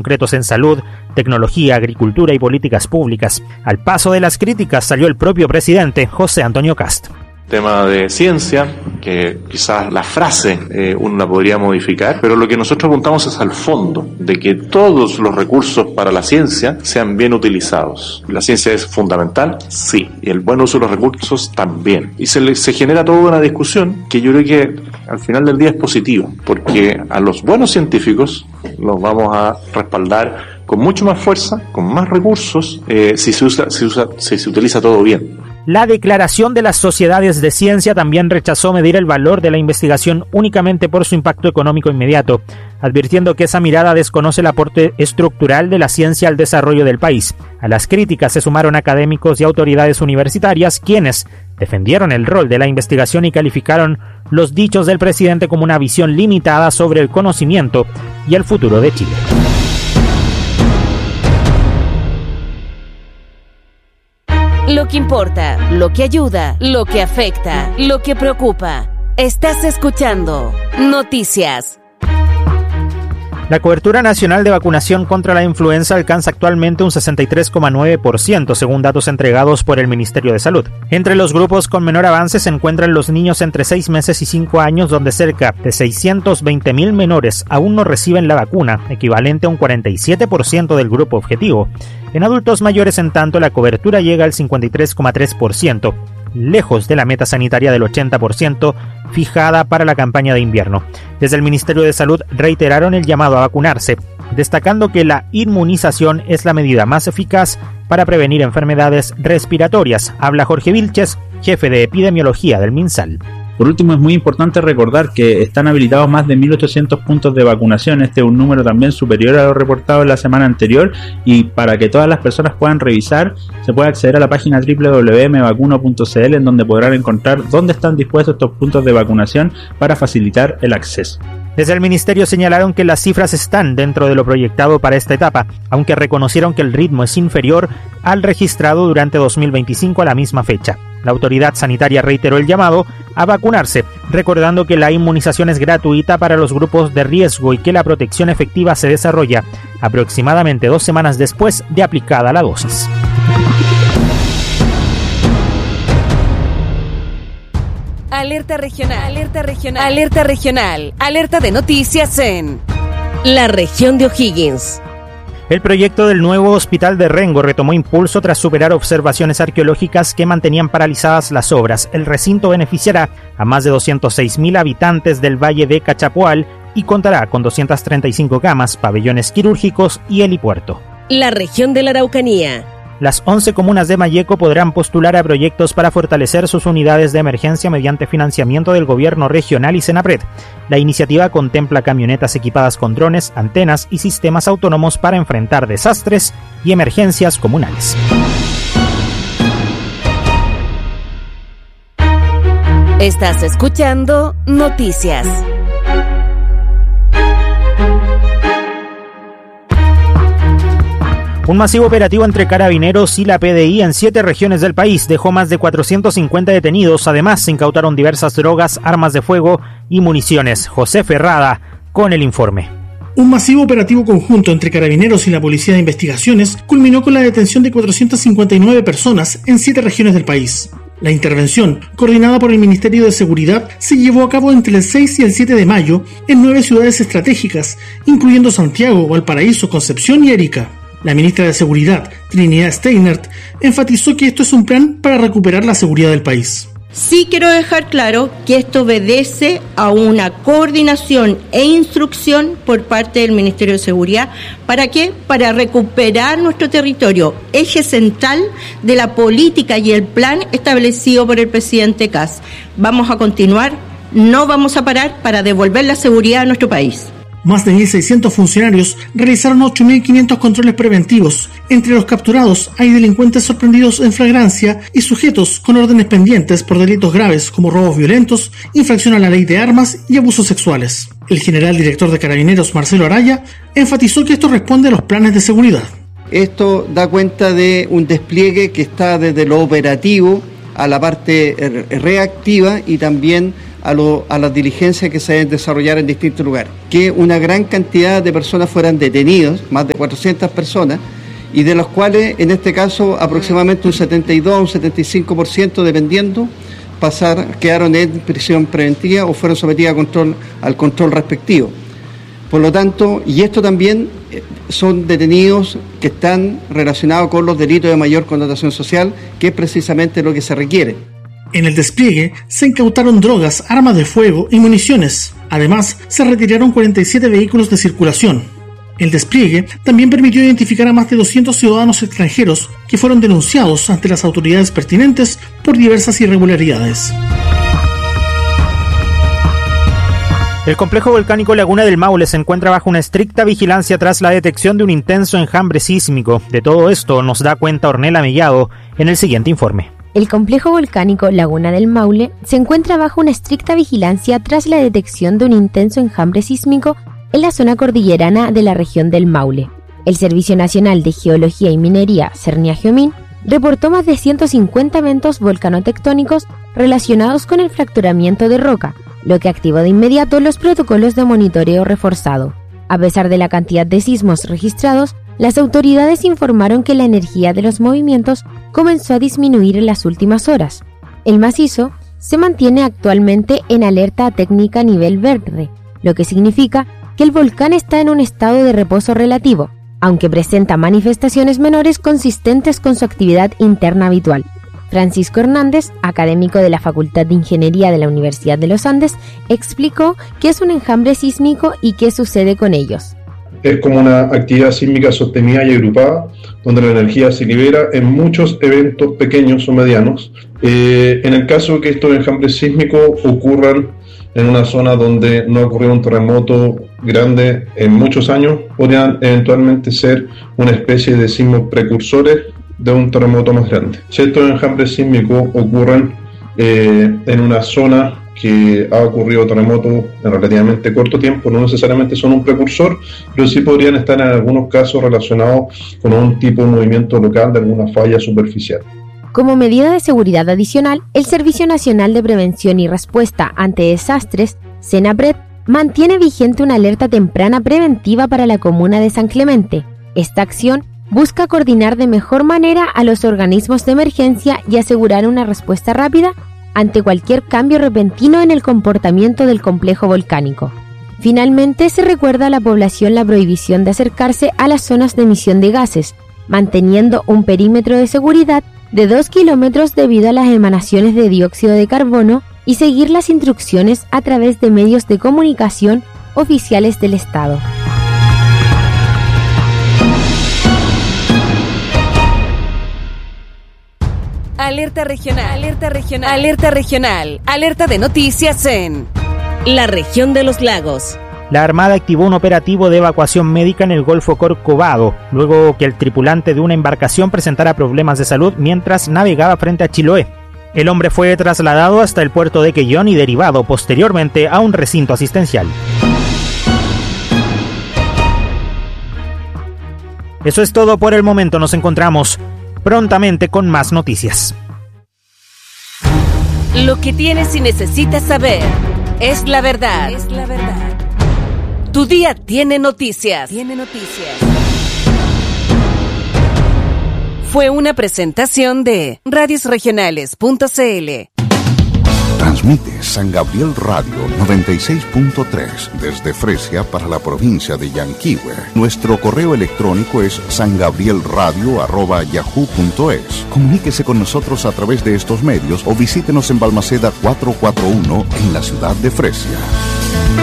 concretos en salud, tecnología, agricultura y políticas públicas. Al paso de las críticas salió el propio presidente, José Antonio Kast. Tema de ciencia, que quizás la frase uno la podría modificar, pero lo que nosotros apuntamos es al fondo, de que todos los recursos para la ciencia sean bien utilizados. La ciencia es fundamental, sí, y el buen uso de los recursos también. Y se genera toda una discusión que yo creo que al final del día es positiva, porque a los buenos científicos los vamos a respaldar con mucho más fuerza, con más recursos, si se utiliza todo bien. La declaración de las sociedades de ciencia también rechazó medir el valor de la investigación únicamente por su impacto económico inmediato, advirtiendo que esa mirada desconoce el aporte estructural de la ciencia al desarrollo del país. A las críticas se sumaron académicos y autoridades universitarias, quienes defendieron el rol de la investigación y calificaron los dichos del presidente como una visión limitada sobre el conocimiento y el futuro de Chile. Lo que importa, lo que ayuda, lo que afecta, lo que preocupa. Estás escuchando Noticias. La cobertura nacional de vacunación contra la influenza alcanza actualmente un 63,9%, según datos entregados por el Ministerio de Salud. Entre los grupos con menor avance se encuentran los niños entre 6 meses y 5 años, donde cerca de 620.000 menores aún no reciben la vacuna, equivalente a un 47% del grupo objetivo. En adultos mayores, en tanto, la cobertura llega al 53,3%, lejos de la meta sanitaria del 80% fijada para la campaña de invierno. Desde el Ministerio de Salud reiteraron el llamado a vacunarse, destacando que la inmunización es la medida más eficaz para prevenir enfermedades respiratorias. Habla Jorge Vilches, jefe de epidemiología del MinSal. Por último, es muy importante recordar que están habilitados más de 1.800 puntos de vacunación. Este es un número también superior a lo reportado en la semana anterior, y para que todas las personas puedan revisar, se puede acceder a la página www.mevacuno.cl, en donde podrán encontrar dónde están dispuestos estos puntos de vacunación para facilitar el acceso. Desde el ministerio señalaron que las cifras están dentro de lo proyectado para esta etapa, aunque reconocieron que el ritmo es inferior al registrado durante 2025 a la misma fecha. La autoridad sanitaria reiteró el llamado a vacunarse, recordando que la inmunización es gratuita para los grupos de riesgo y que la protección efectiva se desarrolla aproximadamente 2 semanas después de aplicada la dosis. Alerta regional, alerta regional, alerta regional, alerta de noticias en la región de O'Higgins. El proyecto del nuevo hospital de Rengo retomó impulso tras superar observaciones arqueológicas que mantenían paralizadas las obras. El recinto beneficiará a más de 206.000 habitantes del Valle de Cachapoal y contará con 235 camas, pabellones quirúrgicos y helipuerto. La región de la Araucanía. Las 11 comunas de Malleco podrán postular a proyectos para fortalecer sus unidades de emergencia mediante financiamiento del gobierno regional y Senapred. La iniciativa contempla camionetas equipadas con drones, antenas y sistemas autónomos para enfrentar desastres y emergencias comunales. Estás escuchando Noticias. Un masivo operativo entre carabineros y la PDI en 7 regiones del país dejó más de 450 detenidos. Además, se incautaron diversas drogas, armas de fuego y municiones. José Ferrada con el informe. Un masivo operativo conjunto entre Carabineros y la Policía de Investigaciones culminó con la detención de 459 personas en 7 regiones del país. La intervención, coordinada por el Ministerio de Seguridad, se llevó a cabo entre el 6 y el 7 de mayo en 9 ciudades estratégicas, incluyendo Santiago, Valparaíso, Concepción y Arica. La ministra de Seguridad, Trinidad Steinert, enfatizó que esto es un plan para recuperar la seguridad del país. Sí quiero dejar claro que esto obedece a una coordinación e instrucción por parte del Ministerio de Seguridad. ¿Para qué? Para recuperar nuestro territorio, eje central de la política y el plan establecido por el presidente Kast. Vamos a continuar, no vamos a parar para devolver la seguridad a nuestro país. Más de 1.600 funcionarios realizaron 8.500 controles preventivos. Entre los capturados hay delincuentes sorprendidos en flagrancia y sujetos con órdenes pendientes por delitos graves como robos violentos, infracción a la ley de armas y abusos sexuales. El general director de Carabineros, Marcelo Araya, enfatizó que esto responde a los planes de seguridad. Esto da cuenta de un despliegue que está desde lo operativo a la parte reactiva y también a las diligencias que se deben desarrollar en distintos lugares. Que una gran cantidad de personas fueran detenidas, más de 400 personas, y de los cuales, en este caso, aproximadamente un 72, un 75%, dependiendo, quedaron en prisión preventiva o fueron sometidas al control respectivo. Por lo tanto, y esto también son detenidos que están relacionados con los delitos de mayor connotación social, que es precisamente lo que se requiere. En el despliegue se incautaron drogas, armas de fuego y municiones. Además, se retiraron 47 vehículos de circulación. El despliegue también permitió identificar a más de 200 ciudadanos extranjeros que fueron denunciados ante las autoridades pertinentes por diversas irregularidades. El complejo volcánico Laguna del Maule se encuentra bajo una estricta vigilancia tras la detección de un intenso enjambre sísmico. De todo esto nos da cuenta Ornella Mellado en el siguiente informe. El complejo volcánico Laguna del Maule se encuentra bajo una estricta vigilancia tras la detección de un intenso enjambre sísmico en la zona cordillerana de la región del Maule. El Servicio Nacional de Geología y Minería, Cernia-Geomin, reportó más de 150 eventos volcanotectónicos relacionados con el fracturamiento de roca, lo que activó de inmediato los protocolos de monitoreo reforzado. A pesar de la cantidad de sismos registrados, las autoridades informaron que la energía de los movimientos comenzó a disminuir en las últimas horas. El macizo se mantiene actualmente en alerta técnica nivel verde, lo que significa que el volcán está en un estado de reposo relativo, aunque presenta manifestaciones menores consistentes con su actividad interna habitual. Francisco Hernández, académico de la Facultad de Ingeniería de la Universidad de los Andes, explicó qué es un enjambre sísmico y qué sucede con ellos. Es como una actividad sísmica sostenida y agrupada, donde la energía se libera en muchos eventos pequeños o medianos. En el caso que estos enjambres sísmicos ocurran en una zona donde no ha ocurrido un terremoto grande en muchos años, podrían eventualmente ser una especie de sismos precursores de un terremoto más grande. Si estos enjambres sísmicos ocurren en una zona que ha ocurrido terremoto en relativamente corto tiempo, no necesariamente son un precursor, pero sí podrían estar en algunos casos relacionados con un tipo de movimiento local de alguna falla superficial. Como medida de seguridad adicional, el Servicio Nacional de Prevención y Respuesta ante Desastres, SENAPRED, mantiene vigente una alerta temprana preventiva para la comuna de San Clemente. Esta acción busca coordinar de mejor manera a los organismos de emergencia y asegurar una respuesta rápida ante cualquier cambio repentino en el comportamiento del complejo volcánico. Finalmente, se recuerda a la población la prohibición de acercarse a las zonas de emisión de gases, manteniendo un perímetro de seguridad de 2 kilómetros debido a las emanaciones de dióxido de carbono y seguir las instrucciones a través de medios de comunicación oficiales del Estado. Alerta regional, alerta regional, alerta regional, alerta de noticias en la región de los lagos. La Armada activó un operativo de evacuación médica en el Golfo Corcovado, luego que el tripulante de una embarcación presentara problemas de salud mientras navegaba frente a Chiloé. El hombre fue trasladado hasta el puerto de Quellón y derivado posteriormente a un recinto asistencial. Eso es todo por el momento, nos encontramos prontamente con más noticias. Lo que tienes y necesitas saber es la verdad. Es la verdad. Tu día tiene noticias. Fue una presentación de radiosregionales.cl. Transmite San Gabriel Radio 96.3 desde Fresia para la provincia de Yanquihue. Nuestro correo electrónico es sangabrielradio@yahoo.es. Comuníquese con nosotros a través de estos medios o visítenos en Balmaceda 441 en la ciudad de Fresia.